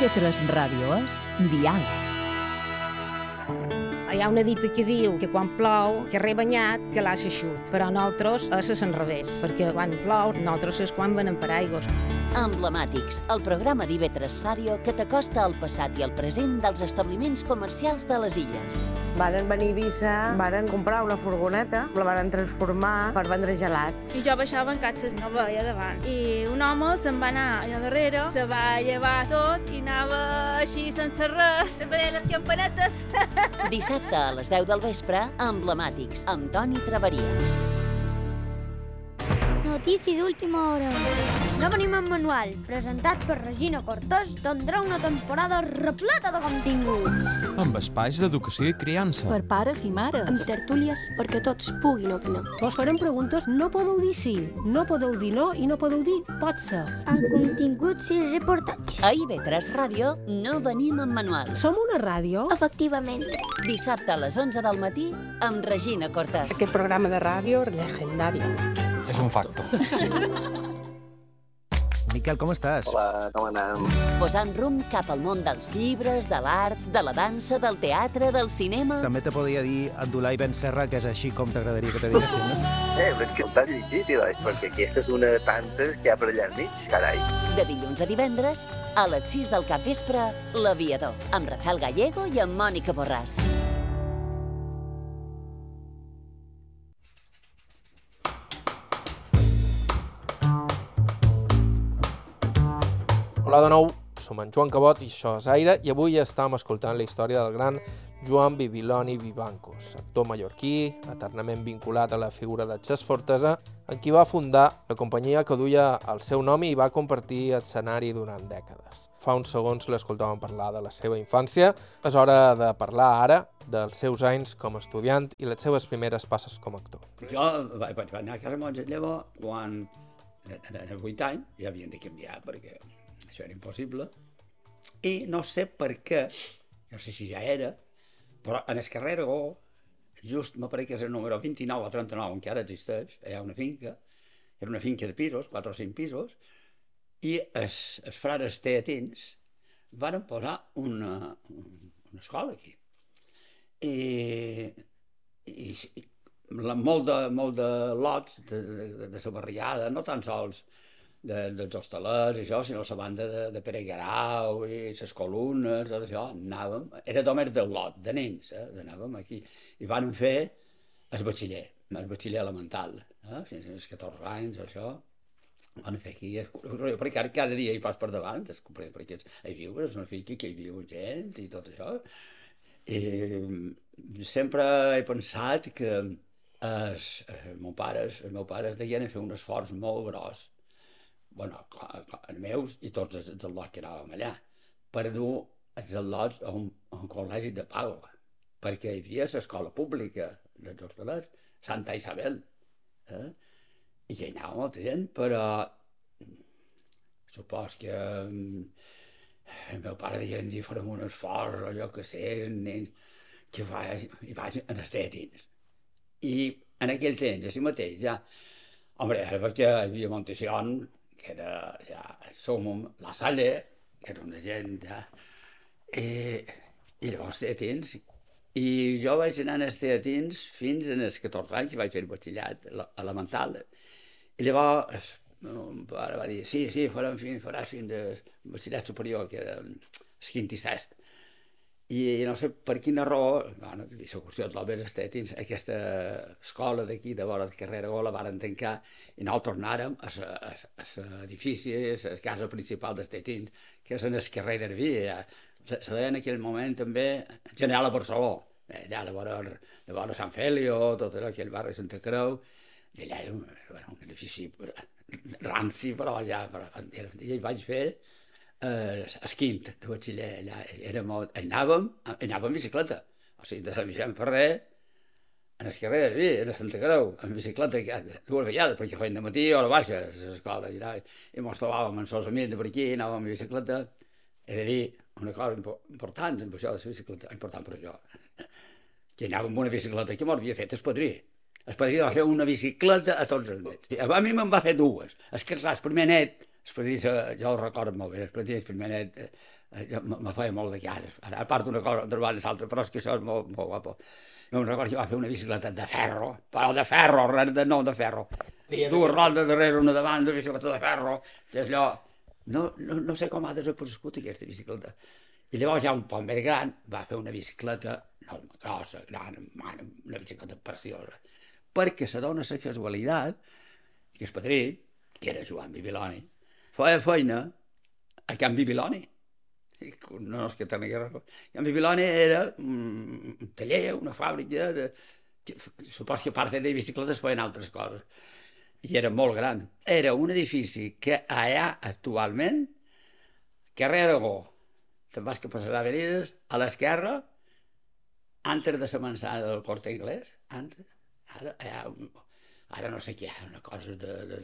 IB3 Ràdio és Dial. Hi ha una dita que diu que quan plou, que re banyat, que l'ha eixut. Però nosaltres és l'enrevés, perquè quan plou, nosaltres és quan venen paraigües. Emblemàtics, el programa d'IB3 Ràdio que t'acosta al passat i al present dels establiments comercials de les illes. Varen venir a Eivissa, varen comprar una furgoneta, la varen transformar per vendre gelats. I jo baixava en catxes, no veia davant. I un home se'n va anar allà darrere, se va llevar tot i anava així sense res, veia les campanetes. Dissabte a les 10 del vespre, Emblemàtics, amb Toni Traveria. Notícies d'última hora. No venim en manual, presentat per Regina Cortés, tindrà una temporada repleta de continguts. Amb espais d'educació i criança. Per pares i mares. Amb tertúlies perquè tots puguin opinar. Vos farem preguntes, no podeu dir sí, no podeu dir no i no podeu dir pot ser. Amb continguts i reportatges. A IB3 Ràdio no venim en manual. Som una ràdio? Efectivament. Dissabte a les 11 del matí amb Regina Cortés. Aquest programa de ràdio legendari. És un facto. Miquel, com estàs? Hola, com anem? Posant rumb cap al món dels llibres, de l'art, de la dansa, del teatre, del cinema... També te podria dir Abdullah Ben Serra, que és així com t'agradaria que te diguessin, no? Però és que el t'has llegit, perquè aquesta és una de tantes que hi ha per allà al mig, carai. De dilluns a divendres, a les 6 del capvespre, L'Aviador, amb Rafael Gallego i amb Mònica Borràs. Hola de nou, som en Joan Cabot i això és Aire i avui estem escoltant la història del gran Joan Bibiloni Vivancos, actor mallorquí, eternament vinculat a la figura de Xes Fortesa, en qui va fundar la companyia que duia el seu nom i va compartir escenari durant dècades. Fa uns segons l'escoltàvem parlar de la seva infància, és hora de parlar ara dels seus anys com a estudiant i les seves primeres passes com a actor. Jo vaig anar a casa monja llavors quan en els 8 anys ja havien de canviar perquè això era impossible, i no sé per què, no sé si ja era, però en el carrer Aragó, just m'apareix que és el número 29 o 39, encara existeix, hi ha una finca, era una finca de pisos, 4 o 5 pisos, i els frares teatins van posar una escola aquí. I molt de lots de la barriada, no tan sols dels hostalers i això, sinó la banda de Pere Guerau i les columnes, tot això, anàvem, era només del lot, de nens, anàvem aquí, i van fer el batxiller elemental, fins als 14 anys, això, van fer aquí, perquè cada dia hi pas per davant, perquè hi viu, és una finca que hi viu gent i tot això, i sempre he pensat que els meus pares deien fer un esforç molt gros, bueno, els meus i tots els al·lots que anàvem allà, per dur els al·lots a un col·legi de pago, perquè hi havia l'escola pública dels hostalets, Santa Isabel, i hi anava molta gent, però supos que el meu pare deia que farem un esforç, o jo que sé, que vaig en els teatrins. I en aquell temps, així mateix, ja, home, era perquè hi havia Montesión, que era ja som la Salle, que era una gent ja, i llavors teatins, i jo vaig anar als teatins fins als 14 anys, i vaig fer el batxillerat elemental, i llavors mon pare va dir, sí, faràs fins al batxillerat superior, que era el quint i sest, i no sé per quina raó, bueno, la qüestió de l'Obres Estetins, aquesta escola d'aquí, de vora del carrer Aragó, la varen tancar i nosaltres tornàrem a l'edifici, a la casa principal d'Estetins, que és en el carrer d'Arví. Se deia en aquell moment també General a Barceló, allà de vora Sant Fèlio, tot aquell barri de Santa Creu, i allà era un edifici ranci, però allà, i vaig fer el quint de batxiller, allà anàvem en bicicleta, o sigui, de Sant Vicent Ferrer, en el carrer d'Arví, a Santa Creu, en bicicleta, dues vegades, perquè feien de matí o a la baixa, a l'escola, i mos trobàvem amb els amics de per aquí, anàvem en bicicleta, he de dir una cosa important, amb això de la bicicleta, important per jo, que anàvem amb una bicicleta que m'havia fet el padrí. El padrí va fer una bicicleta a tots els nets. A mi me'n va fer dues. És que, clar, el primer net el padrí, jo ho recordo molt bé, el padrí, el primer net, me feia molt de cares. A part d'una cosa, de l'altra, però és que això és molt, molt guapo. Jo em recordo que va fer una bicicleta de ferro, però de ferro, res de no de ferro. Dues rodes darrere, una davant, una bicicleta de ferro, que és allò... No sé com ha desaparegut aquesta bicicleta. I llavors ja un poc més gran va fer una bicicleta grossa, gran, una bicicleta preciosa. Perquè se dona la casualitat que el padrí, que era Joan Bibiloni, feia feina a Can Bibiloni. No és que tenia res. Can Bibiloni era un taller, una fàbrica, supos que a part de bicicletes feien altres coses. I era molt gran. Era un edifici que allà actualment, carrer Aragó, te'n vas que passarà avenides, a l'esquerra, antes de la manzana del Corte Inglés, antes, ara no sé què, una cosa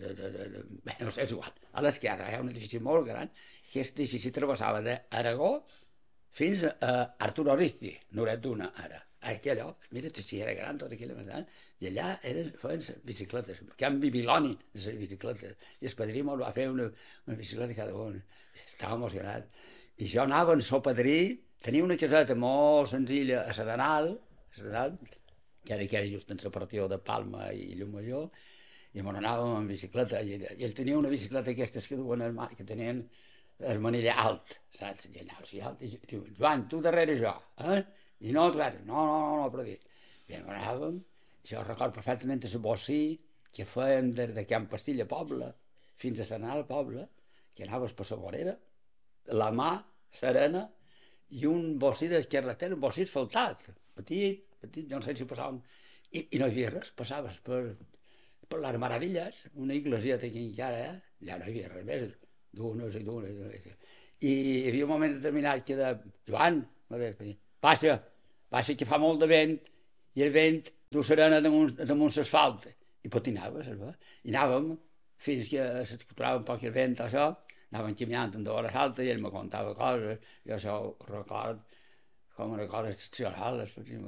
no sé, és igual, a l'esquerra hi ha un edifici molt gran, que aquest edifici travessava d'Aragó fins a Arturo Aristi, Noret d'Una, ara. Aquí allò, mira, si era gran tot aquella manzana, i allà feien bicicletes, Can Bibiloni, les bicicletes, i el padrí me'l va fer una bicicleta cada una. Estava emocionat. I jo anava amb el padrí, tenia una caseta molt senzilla a Serenal, que era just en la partió de Palma i Llumajor, i me n'anàvem amb bicicleta, i ell tenia una bicicleta aquestes que duen que tenien el manillar alt, saps? I anava així alt, i diu, Joan, tu darrere jo, eh? I no, però dic, i anàvem, jo recordo perfectament el bocí que feien des de Can Pastilla Poble fins a Serenal Poble, que anaves per la vorera, la mà serena, i un bocí de carretera, un bocí asfaltat, petit, no sé si passàvem, i no hi havia res, passaves per les Maravilles, una iglesieta que encara, allà no hi havia res més, d'unes. I hi havia un moment determinat que de Joan, baixa, que fa molt de vent, i el vent du serena damunt l'asfalt, i patinaves, i anàvem fins que s'aturava un poc el vent, això, anàvem caminant amb hores altes, i ell me contava coses, jo això ho record com una cosa excepcional,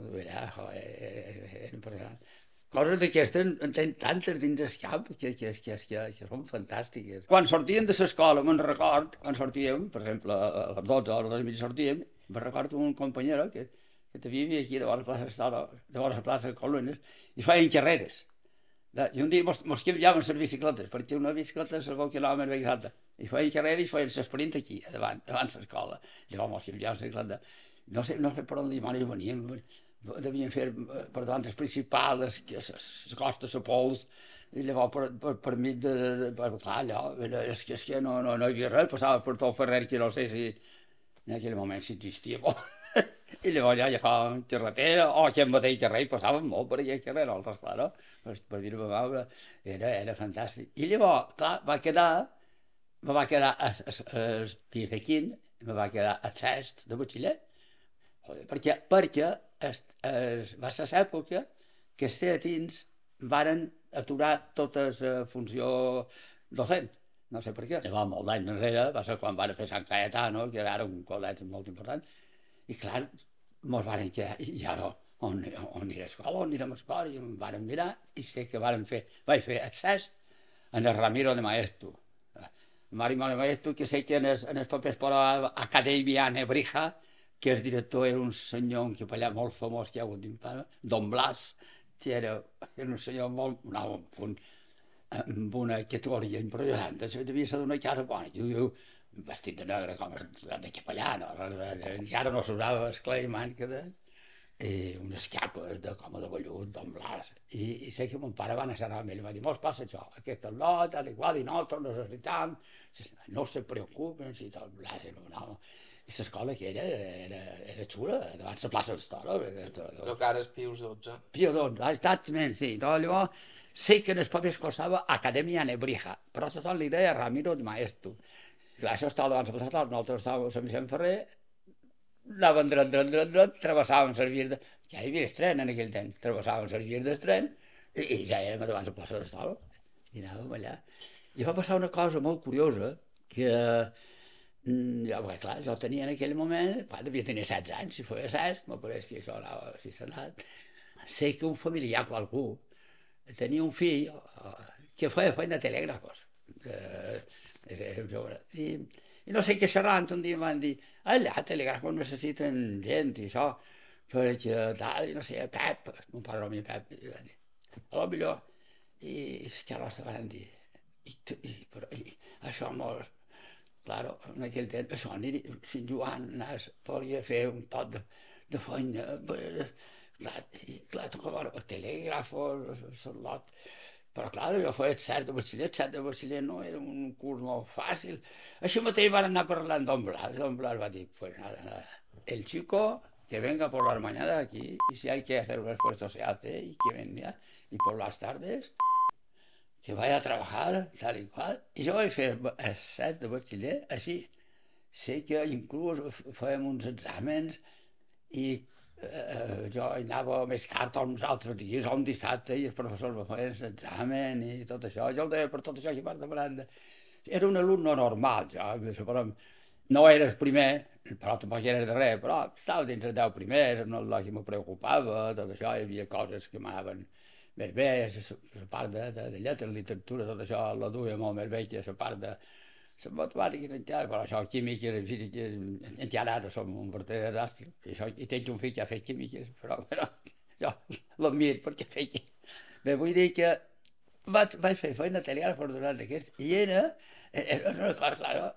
era impressionant. Coses d'aquestes en tenen tantes dins el cap que són fantàstiques. Quan sortíem de l'escola, me'n record, quan sortíem, per exemple, a les 12 hores del mig sortíem, me'n recordo un companyero que vivia aquí davant la plaça de Columnes, i feien carreres. I un dia mos canviaven les bicicletes, perquè una bicicleta segur que anava més bicicleta. I feien carreres i feien l'esprint aquí, davant l'escola. Llavors mos canviaven la bicicleta. No sé per on dimonis veníem, devien fer per davant els principals, les costes, la pols, i llavors per mig de... Clar, allò, és que no hi havia res, passava per tot Ferrer, que no sé si en aquell moment si existia molt. I llavors ja agafàvem carretera, o aquí en mateix carrer, passàvem molt per aquell carrer, nosaltres, clar, no? Per dir-ho veure, era fantàstic. I llavors, clar, me va quedar el Piefequín, me va quedar el sest de batxiller, perquè va ser l'època que els teatins varen aturar tota la funció docent. No sé per què. Llavors, molt d'anys enrere, va ser quan van fer Sant Cayetano, que era un col·legi molt important, i clar, mos varen quedar, i ara, on anirà a escola, on anirem a escola, i em varen mirar, i sé que vaig fer el sest en el Ramiro de Maeztu. Ramiro de Maeztu, que sé que en els papers per Academia Nebrija, que el director era un senyor, un capellà molt famós que hi ha hagut d'impare, Don Blas, que era un senyor molt... amb una categoria impressionant, devia ser d'una cara bona, vestit de negre com de capellà, encara no s'usava el claimant, unes capes com de vellut, Don Blas, i sé que mon pare va anar amb ell i va dir, mos passa això, aquest és l'ot, tal i qual, i nosaltres necessitam, no se preocupen, si Don Blas era un home. I l'escola aquella era xula, davant la plaça d'Estora. El que ara és Pius XII. Pius XII, exactament, sí. Llavors, sé que en els papers costava Academia Nebrija, però tothom li deia Ramiro de Maeztu. Clar, això estava davant la plaça d'Estora, nosaltres estàvem a Sant Vicent Ferrer, anàvem dret, travessàvem el vir de... Ja hi havia el tren en aquell temps, travessàvem el vir del tren i ja érem davant la plaça d'Estora. I anàvem allà. I va passar una cosa molt curiosa, que... clar, jo tenia en aquell moment, devia tenir 16 anys, si feia 16, m'apareix que això anava així senat. Sé que un familiar, qualcú, tenia un fill que feia feina de telègrafos. era jove. I no sé què xerrant, un dia em van dir, allà a Telègrafos necessiten gent i això, perquè tal, i no sé, Pep, mon pare era Pep, i van dir, a lo millor, i que aleshores van dir, però això molt, claro, en aquell temps, això, si en Joan podia fer un pot de feina, clar, tocava el Telègrafos, el lot, però clar, jo feia set de batxiller no era un curs molt fàcil. Així mateix van anar parlant d'On Blas va dir, pues nada, el chico que venga por la mañana aquí, y si hay que hacer un esfuerzo se hace, y que venga, y por las tardes, que vaya a trabajar, tal i qual. I jo vaig fer set de batxiller, així. Sé que inclús fèiem uns exàmens i jo anava més tard uns altres dies, o un dissabte, i el professor me feia l'examen i tot això. Jo el deia per tot això que vas demanant. Era un alumne normal, jo. No era el primer, però tampoc era el darrer, però estava dins els 10 primers, no el que me preocupava, tot això, hi havia coses que m'anaven més bé, la part de lletres, literatura, tot això la duia molt més bé que la part de les matemàtiques, però això, químiques i físiques, encara ara som un verdader desastre. I tinc un fill que ha fet químiques, però jo l'admir perquè feia. Bé, vull dir que vaig fer feina a Telègrafos durant aquest, i era una cosa, clar,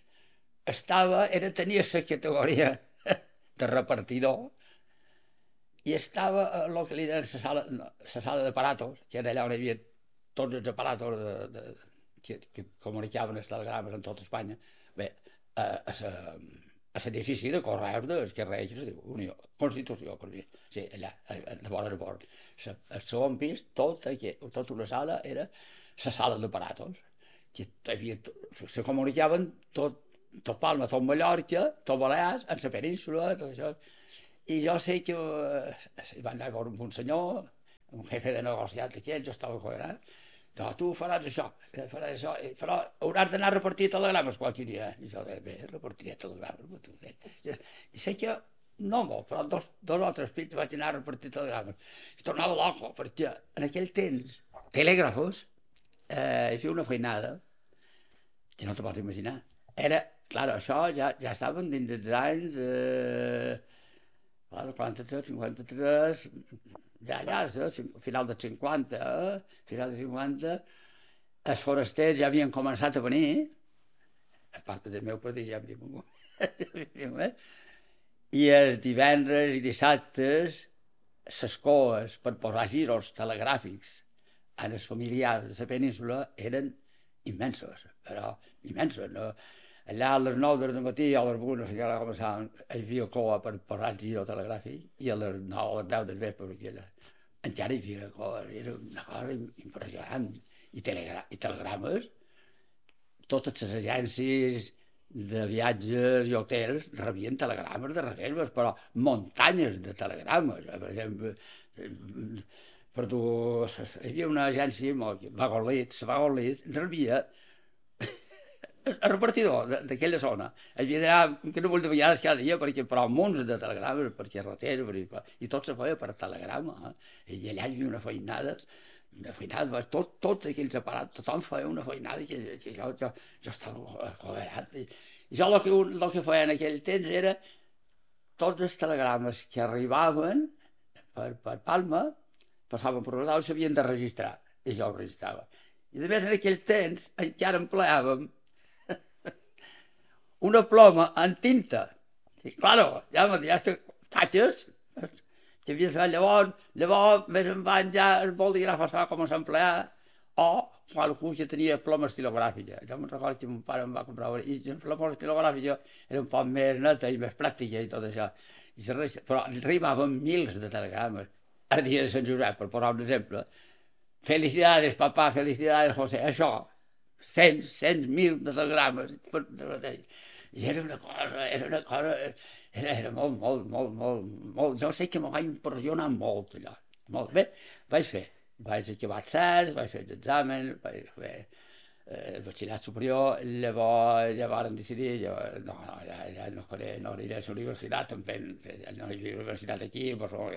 tenia la categoria de repartidor i estava el que li deien la sala d'aparatos, que era allà on hi havia tots els aparatos que comunicaven els telegrames en tota Espanya. Bé, a l'edifici de correus dels carrers, es diu Unió, Constitució, per dir. Sí, allà, de vora el bord. El segon pis, tota una sala, era la sala d'aparatos. Se comunicaven tot Palma, tot Mallorca, tot Balears, en la península, tot això. I jo sé que van anar a veure un senyor, un jefe de negociat d'aquell, jo estava coherent, no, tu faràs això, però hauràs d'anar a repartir telegrames qualque dia. I jo deia, bé, repartiré telegrames. I sé que, no molt, però dos o tres fills vaig anar a repartir telegrames. I tornava loco, perquè en aquell temps, Telègrafos, hi havia una feinada, que no te pots imaginar. Era, clar, això ja estaven dins dels anys 43, 53, ja allà, final dels 50, els forasters ja havien començat a venir, a part del meu partit ja havien venit, i els divendres i dissabtes les coes per posar giros telegràfics en els familiars de la península eren immensos, però immensos, no? Allà a les 9 del matí o a les 1, no sé què, hi havia coa per posar el giro telegràfic, i a les 9 o les 10 del vespre, encara hi havia coa, era una cosa impressionant. I telegrames, totes les agències de viatges i hotels rebien telegrames de reserves, però muntanyes de telegrames. Per exemple, hi havia una agència, Vagolits, rebia el repartidor d'aquella zona. Havia d'anar, que no vull de vegades cada dia, però munts de telegrames, perquè reserves, i tot se feia per telegrama. I allà hi havia una feinada, tots aquells aparats, tothom feia una feinada que jo estava colerat. I jo el que feia en aquell temps era tots els telegrames que arribaven per Palma, passaven per Rodal, s'havien de registrar, i jo els registrava. I a més en aquell temps encara empleàvem una ploma en tinta. I claro, ja m'adiaste tatxes, que havia de llavors més endavant ja el bolígraf es va començar a emplear, o qualcú que tenia ploma estilogràfica. Jo me'n recordo que mon pare em va comprar una, i la ploma estilogràfica era un poc més neta i més pràctica i tot això. Però arribaven mils de telegrames. El dia de Sant Josep, per posar un exemple, felicidades papà, felicidades José, això, 100, 1.000 de telegrames. I era una cosa, era molt, jo sé que m'ho va impressionar molt allò, molt bé, vaig acabar els certs, vaig fer els exàmens, vaig fer el batxillerat superior, llavors ja varen decidir, no aniré a la universitat, no hi havia universitat aquí, però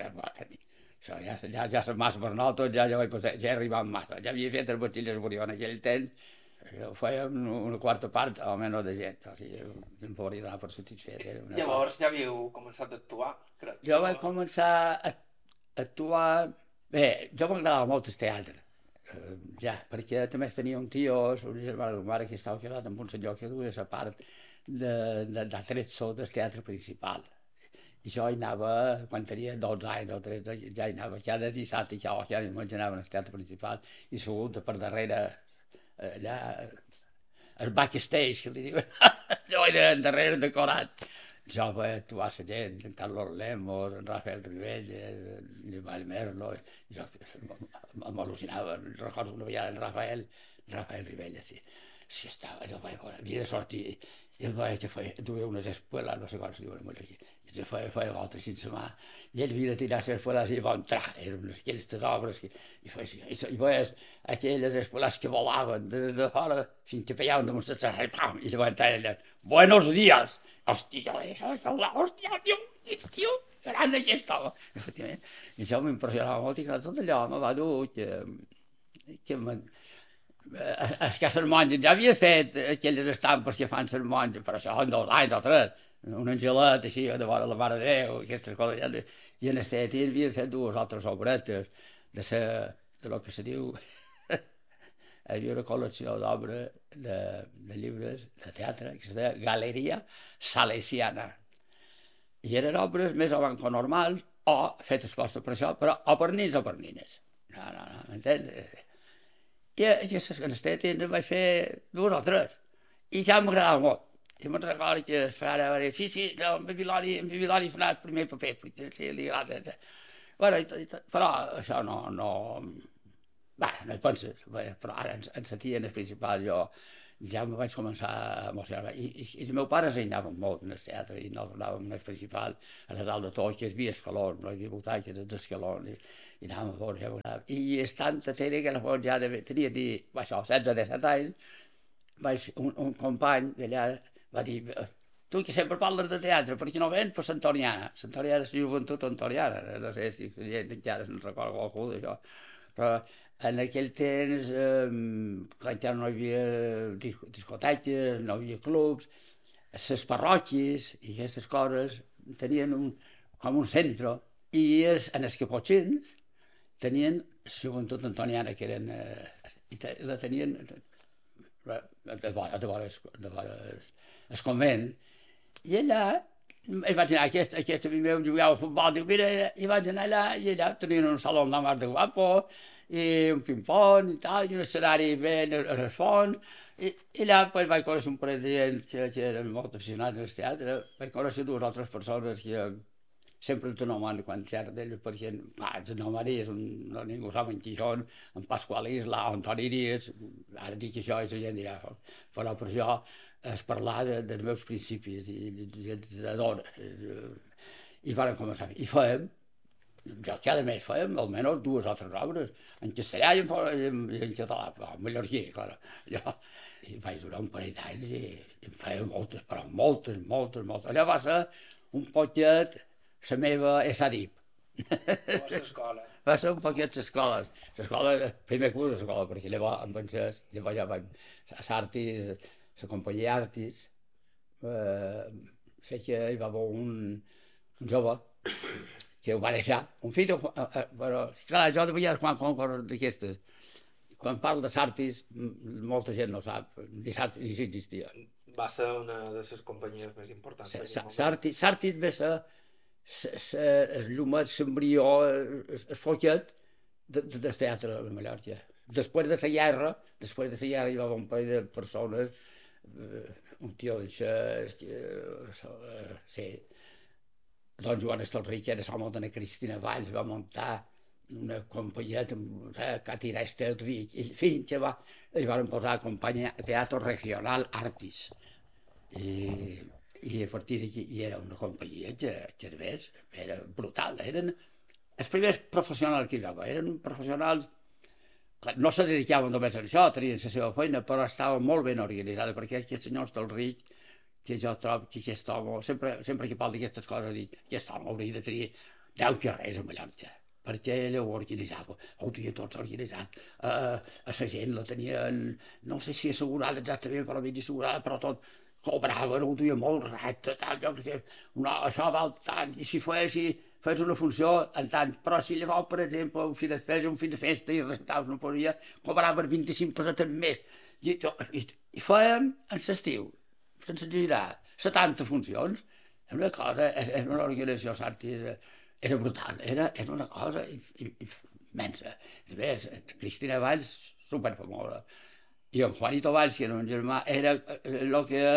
ja som massa per nosaltres, ja he arribat massa, ja havia fet el batxiller superior en aquell temps, fèiem una quarta part o menys de gent, o sigui, em podria donar per satisfet. Llavors ja havíeu començat a actuar, crec. Jo vaig començar a actuar... Bé, jo m'agradava molt el teatre, ja, perquè també tenia un tio, un germà de la mare, que estava quedat amb un senyor que duia la part d'attrezzo del teatre principal. I jo hi anava, quan tenia 12 anys o 13 anys, ja hi anava cada dissabte, ja m'imaginava en el teatre principal, i segut per darrere, allà, el backstage, que li diuen, jo era darrere decorat. Jo vaig actuar la gent, en Carlos Lemos, en Rafael Rivella, en Vall Merlo, jo m'al·lucinava, recordo una vegada en Rafael Rivella, sí estava, jo vaig veure, havia de sortir, i el veia que duia unes espueles, no sé com es diuen aquí, i feia voltes sense mà, i ell havia de tirar les espueles i va entrar, eren aquelles obres, i veies aquelles espueles que volaven de fora, fins que pegaven damunt les xarxes, i li va entrar allà, buenos días, hòstia, tio, gran aquest home. I això m'impressionava molt, i tot allò me va dur que els que les monges ja havia fet aquelles estampes que fan les monges, però això en 2 anys o 3, un angelet així de vora la Mare de Déu, aquestes coses, i en el teatre havia fet 2 o 3 obretes de lo que se diu, hi havia una col·lecció d'obres, de llibres, de teatre, que se deia Galeria Salesiana, i eren obres més o menys normals, o fetes per això, però o per nins o per nines. No, m'entens? I en el teatre en vaig fer 2 o 3, i ja m'agradava molt. I me'n recordo que el frare va dir, sí, en Babiloni farà el primer paper, perquè li agrada. Però això no hi penses, però ara en la tia, en el principal, jo ja me vaig començar a emocionar. I el meu pare s'ensenyava molt en el teatre, i nosaltres anàvem en el principal, a la dalt de tot, que hi havia escalons, no hi havia butaques, els escalons, i anàvem a veure. I és tanta tele que ja tenia 16-17 anys, un company d'allà va dir, tu que sempre parles de teatre, per què no vens per Santoniana? Santoniana és la joventut antoniana, no sé si la gent encara se'n recorda qualcú d'això, però en aquell temps, clar, encara no hi havia discoteques, no hi havia clubs, les parròquies i aquestes coses tenien com un centre, i en els caputxins tenien la joventut antoniana, que eren, la tenien de vora el convent, i allà i vaig anar, aquest amic meu jugava a futbol, diu, mira, i vaig anar allà, i allà tenien un saló de mar de guapo, i un ping-pong i tal, i un escenari ben al fons, i allà vaig conèixer un parell de gent que eren molt aficionats al teatre, vaig conèixer 2 o 3 persones que sempre el nomen quan xerra d'ells, perquè els nomaries, ningú sap qui són, en Pasqual Isla, Antoni Iris, ara dic això i la gent dirà, però per això és parlar dels meus principis i els adora. I vam començar a fer. I fèiem, jo cada mes fèiem almenys 2 o 3 obres, en castellà i en català, en mallorquí, clar. I vaig durar un parell d'anys i en fèiem moltes, però moltes. Allò va ser un poquet la meva ESADIP. Va ser un poquet l'escola. L'escola, primer curs de l'escola, perquè llavors em pensés, llavors ja vaig a l'Artis, la companyia Artis, sé que hi va haver un jove que ho va deixar, un fill, però clar, jo de vegades quan coses d'aquestes, quan parlo de l'Artis, molta gent no sap, ni sap si existia. Va ser una de les companyies més importants. L'Artis va ser el llumet, l'embrió, el foquet del teatre de Mallorca. Després de la guerra hi va haver un parell de persones, un tio don Joan Estelric, que era l'home d'una Cristina Valls, va muntar una companyia, Cati Estelric, i fins que li van posar companyia Teatro Regional Artis. I a partir d'aquí era una companyia que de més era brutal, eren els primers professionals que hi va haver, eren professionals, no se dedicaven només a això, tenien la seva feina, però estaven molt ben organitzades, perquè aquest senyor Estelric, que jo trobo que aquest home, sempre que parlo d'aquestes coses, dic, aquest home hauria de tenir 10 carrers a Mallorca, perquè ella ho organitzava, ho tenia tot organitzat. A la gent la tenien, no sé si assegurada exactament, però mig assegurada, però tot cobraven, ho duia molt recte, tal, jo què sé, això val tant, i si fes una funció en tant, però si llavors, per exemple, fes un fill de festa i recitaus no podia, cobraven 25 pessetes més. I fèiem en l'estiu, sense exagerar, 70 funcions. Era una cosa, era una organització Sartis, era brutal, era una cosa immensa. A més, Cristina Valls, superfamosa, i en Juanito Valls, que era un germà, era el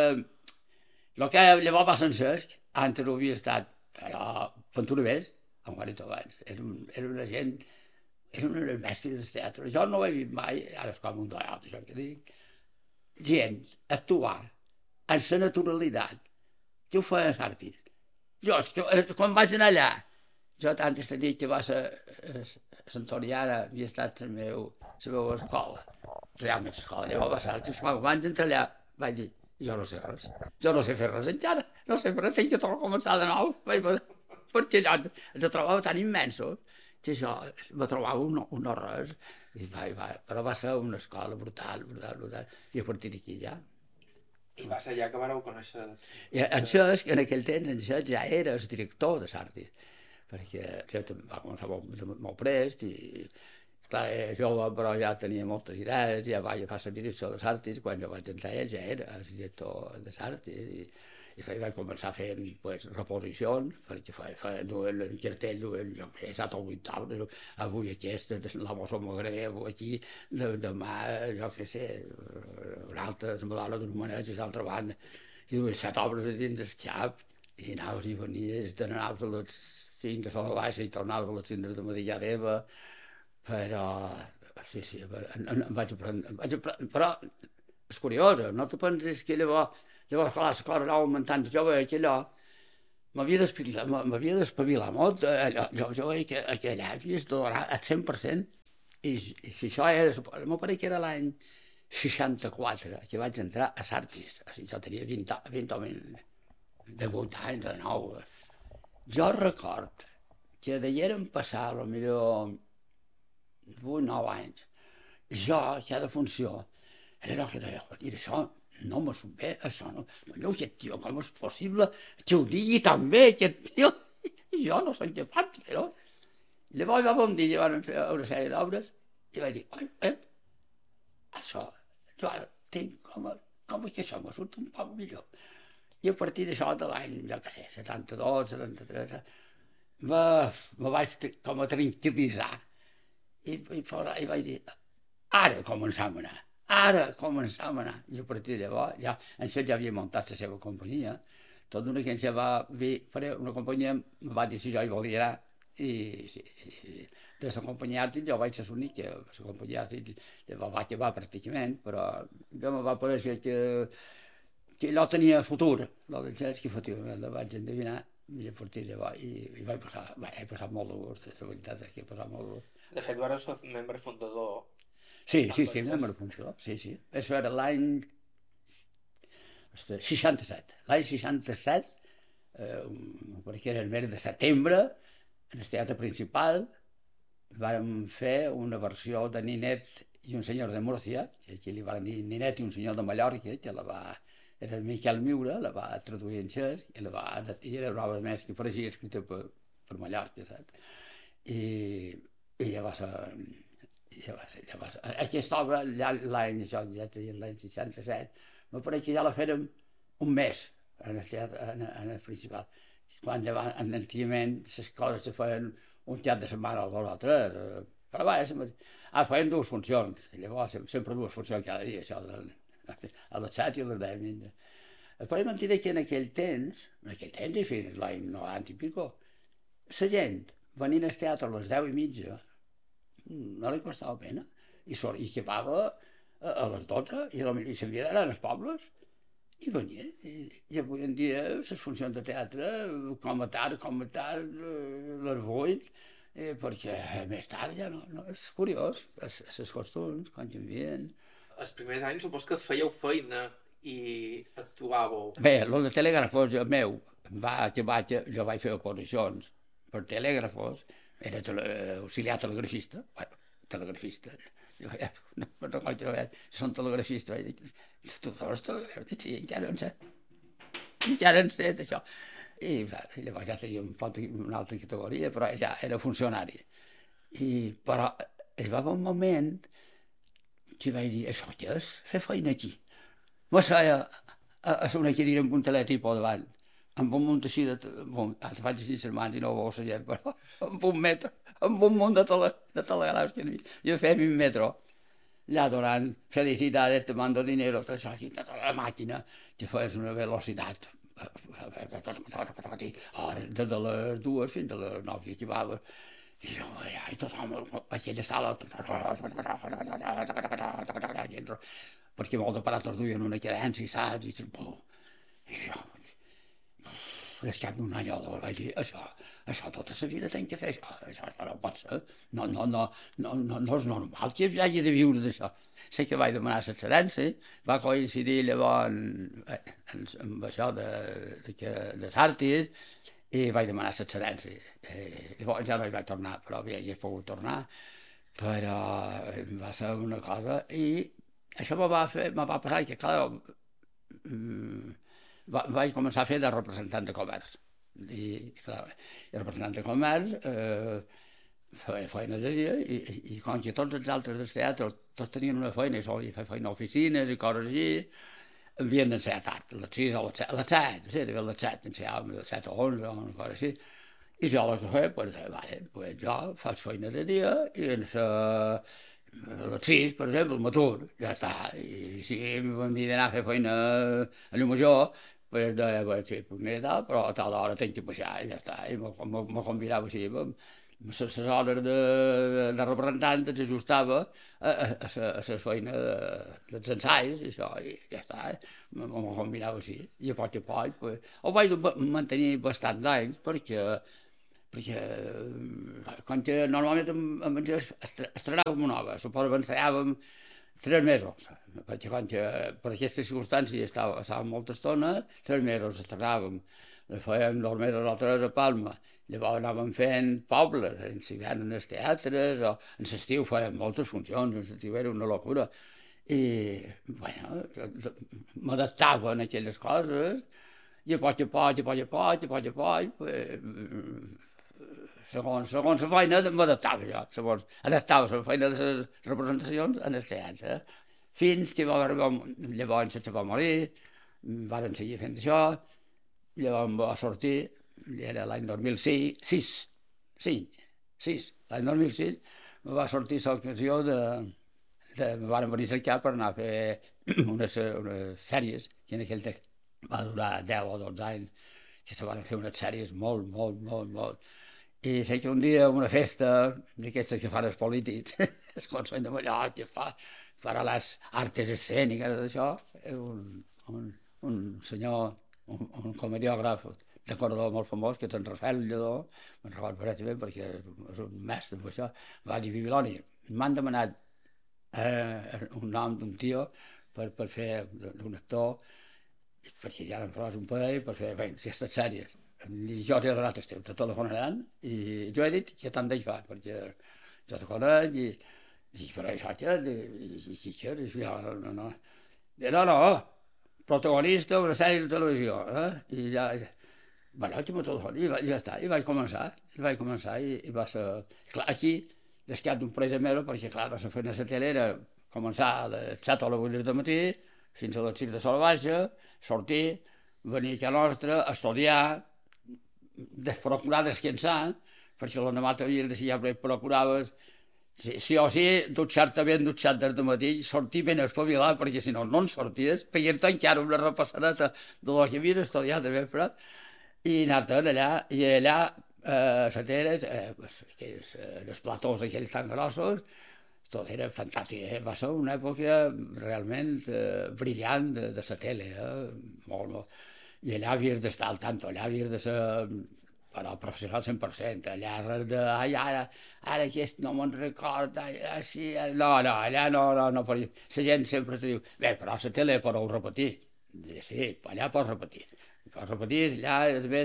que llavors va Sant Cesc, antes ho havia estat, però Ventura més, en Juanito Valls. Era una gent, era una mestre del teatre. Jo no ho he vist mai, ara és com un doiot, això que dic. Gent, actuar, en la naturalitat, que ho feia Sartis. Jo, quan vaig anar allà, jo tant he dit que va ser Santoniana, havia estat la meva escola, realment l'escola, llavors va Sartis, quan vaig entrar allà, vaig dir, jo no sé res, jo no sé fer res encara, no sé fer res, tinc que tornar a començar de nou, perquè allò ens trobava tan immensos, que això me trobava un no res, però va ser una escola brutal, i a partir d'aquí ja. I va ser allà que vareu conèixer... En Cesc, en aquell temps, en Cesc ja era el director de Sartis, perquè va començar molt prest i, clar, jove, però ja tenia moltes idees, ja va ser director de Sartis, quan jo vaig entrar ell ja era el director de Sartis, i vaig començar fent reposicions, perquè duien el cartell, duien, jo què sé, 7 o 8 taules, avui aquesta, la Bossa Magreu, aquí, demà, jo què sé, una altra, la Madonna dels Manets, a l'altra banda, i duien 7 obres dins del xap, i anaves i venies, anaves a les 5 de Sola Baixa i tornaves a les 5 de Madilla d'Eva, però, sí, em vaig aprendre, però és curiós, no te penses que llavors, clar, l'escola anava augmentant, jo veia que allò m'havia d'espavilar molt, jo veia que allà havies de donar el 100%, i si això era, m'ho pareix que era l'any 64, que vaig entrar a Sartis, jo tenia 20 o 18 anys, de 9. Jo record que deieren passar, potser 8 o 9 anys, jo, cada funció, era allò que deia, això no me surt bé, això no, aquest tio, com és possible que ho digui tan bé, aquest tio, i jo no sé què faig, però... Llavors va un dia, van fer una sèrie d'obres, i vaig dir, això, jo ara tinc com que això me surt un poc millor. I a partir d'això, de l'any, jo què sé, 72, 73, me vaig com a tranquil·litzar, i vaig dir, ara començam a anar. I a partir de llavors, ja havia muntat la seva companyia, tot d'una que ja va fer una companyia, em va dir si jo hi volia anar, i de la companyia Àrtic jo vaig ser l'únic, que la companyia Àrtic va acabar pràcticament, però jo me va pareixer que allò tenia futur, el del Cesc, que efectivament la vaig endevinar, i a partir de llavors, i vaig passar molt de gust, la veritat és que he passat molt de gust. De fet, vareu ser membre fundador. Sí, membre fundador, sí. Això era l'any 67. L'any 67, perquè era el mes de setembre, en el teatre principal, vam fer una versió de Ninet i un senyor de Múrcia, que aquí li van dir Ninet i un senyor de Mallorca, que era el Miquel Miura, la va traduir en xec, i era una obra més que pareixia escrita per Mallorca, saps? I ja va ser... Aquesta obra, l'any 67, me pareix que ja la fèrem un mes en el principal. Quan antigament les coses se feien un teatre de setmana o 2 o 3, però feien 2 funcions, llavors sempre 2 funcions cada dia, això a les 7 i a les 10. Però és mentida que en aquell temps, i fins l'any 90 i pico, la gent venint al teatre a les 10:30, no li costava pena, i acabava a les 12, i s'havia d'anar als pobles, i venia. I avui en dia les funcions de teatre, com a tard, les 8, perquè més tard ja no, és curiós, els costums, quan canvien. Els primers anys supos que fèieu feina i actuàveu. Bé, el de telègrafos meu, jo vaig fer oposicions per telègrafos, era auxiliar telegrafista, bueno, telegrafista. No recordo res, són telegrafistes. Tu vols telegrafista? Sí, encara en sé. Encara en sé, d'això. I llavors ja tenia una altra categoria, però ja era funcionari. Però hi va haver un moment que vaig dir, això què és? Fer feina aquí. Me seia a una cadira amb un teletipó davant, amb un munt així de... Ara faig així les mans i no ho veus la gent, però amb un metro, amb un munt de telegrafs que jo feia 20 metros. Allà donant felicitats, te mando dinero, tot això, la màquina, que feies una velocitat. Des de les 2 fins a les 9 que acabava. I tothom, aquella sala... Perquè molts aparatos duien una cadència, saps? I jo... Després d'un any o dos vaig dir, això tota la vida tenc que fer això no pot ser, no és normal que hi hagi de viure d'això. Sé que vaig demanar l'excedència, va coincidir llavors amb això de Sartis, i vaig demanar l'excedència. Llavors ja no hi vaig tornar, però bé, hi he pogut tornar, però va ser una cosa, i això me va passar que, clar, vaig començar a fer de representant de comerç. I, clar, el representant de comerç feia feina de dia i com que tots els altres del teatre tots tenien una feina, i solia fer feina a oficines i coses així, havien d'ensenyar tard, a les 6 o a les 7, sí, a les 7, ensenyàvem a les 7 o 11 o una cosa així. I jo les feia, doncs jo faig feina de dia i a les 6, per exemple, m'atur, ja està. I si m'havia d'anar a fer feina a llum major, pues deia, sí, puc anar i tal, però a tal hora tinc que baixar i ja està. I me combinava així. Les hores de representant ens ajustava a la feina dels ensaios i això, i ja està. Me combinava així. I a poc, ho vaig mantenir bastants anys perquè quan normalment amb ells estrenàvem una obra, suposo que ensaiàvem 3 mesos, perquè quan per aquestes circumstàncies estàvem molta estona, 3 mesos estrenàvem, fèiem 2 mesos o 3 a Palma, llavors anàvem fent pobles, ens hi ven els teatres, o en l'estiu fèiem moltes funcions, en l'estiu era una locura, i, bueno, m'adaptava a aquelles coses, i a poc, segons la feina m'adaptava jo, segons adaptava la feina de les representacions en el teatre, fins que va arribar, llavors se va morir, varen seguir fent això, llavors va sortir, era l'any 2006, l'any 2006, va sortir l'ocasió me van venir a cercar per anar a fer unes sèries, que en aquell temps va durar 10 o 12 anys, que se van fer unes sèries molt. I sé que un dia, una festa d'aquestes que fan els polítics, el Consell de Mallorca, que farà les arts escèniques, d'això, un senyor, un comediògraf de Cordó molt famós, que és en Rafael Lledó, me'n recordo perfectament perquè és un mestre amb això, va dir, Bibiloni, m'han demanat un nom d'un tio per fer d'un actor, perquè ja n'han provat un parell, per fer, bé, si aquestes sèries. I jo t'he donat el teu, te telefonaran, i jo he dit que t'han deixat, perquè jo te conec, i per això no, protagonista d'una sèrie de televisió, i ja, bueno, que me telefoni, i ja està, i vaig començar, i va ser, clar, aquí, descat d'un parell de mesos, perquè, clar, la feina a la tele era començar a les 7 o les 8 del matí, fins a les 6 de sol baixa, sortir, venir a casa nostra, estudiar, procurar descansar, perquè l'endemà t'havies de si ja procuraves, sí o sí, dutxar-te ben dutxat des de matí, sortir ben espavilat, perquè si no, no en sorties, feien-te encara una repassadeta de lo que havies estudiat de ben fred, i anar-te'n allà, i allà, a la tele, els platós aquells tan grossos, tot era fantàstic, va ser una època realment brillant de la tele, molt. I allà havies d'estar al tanto, allà havies de ser, però professional 100%, allà res de, ara aquest no me'n recorda, així, no, allà no, la gent sempre te diu, bé, però a la tele podeu repetir, sí, allà pots repetir, allà, a més,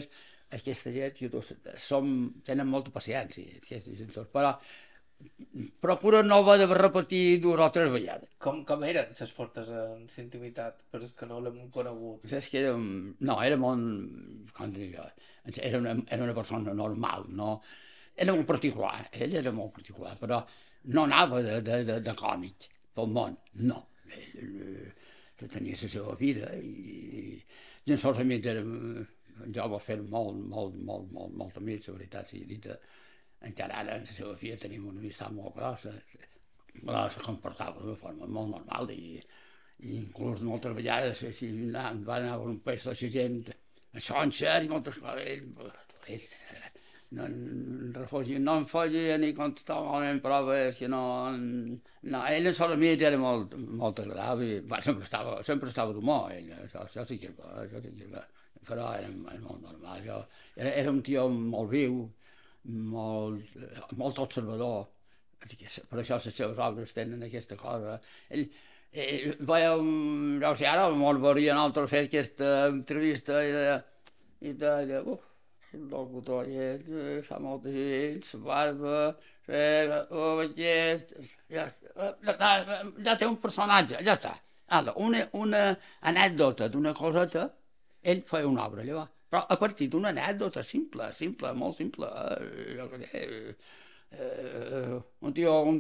aquesta gent tenen molta paciència, aquesta gent, però procura no haver de repetir 2 o 3 vegades. Com eren les fortes en la intimitat, per els que no l'hem conegut? És que era molt... Com dic jo? Era una persona normal, no? Era molt particular, ell era molt particular, però no anava de còmic pel món, no. Ell tenia la seva vida i els seus amics eren... Jo vaig fer molt amics, la veritat sigui dita. Encara ara, en la seva vida, tenim una amistat molt grossa. Se comportava de forma molt normal i inclús moltes vegades si va anar a un pes de la gent a Xonxa i moltes coses. No em fogia ni contestava en proves, que no... Ell en sols amics era molt agradable, sempre estava d'humor, ell, això sí que va, però era molt normal. Era un tio molt viu, molt observador, per això les seves obres tenen aquesta cosa. Ell veia, no sé, ara molt veuria nosaltres fer aquesta entrevista i deia, el locutor fa molta gent, la barba, ja té un personatge, ja està. Una anècdota d'una coseta, ell feia una obra, llavors. Però a partir d'una anècdota simple, molt simple. Un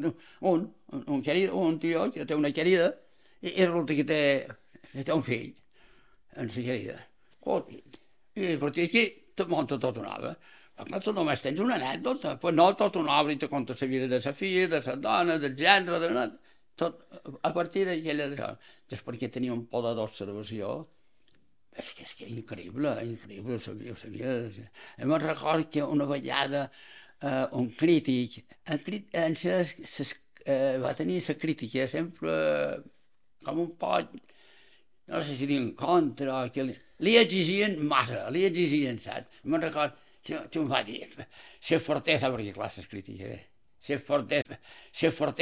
tio que té una querida i resulta que té un fill en la querida. I a partir d'aquí te munta tota una obra. Però tu només tens una anècdota, però no tota una obra i te conta la vida de la filla, de la dona, del gendre, tot a partir d'aquella... És perquè tenia un poder d'observació. És que increïble, ho sabia. Em recordo que una vegada un crític va tenir la crítica sempre com un poc, no sé si dir en contra, que li exigien massa, saps? Me'n recordo que em va dir, ser fortesa, perquè clar, les crítiques, ser fortesa,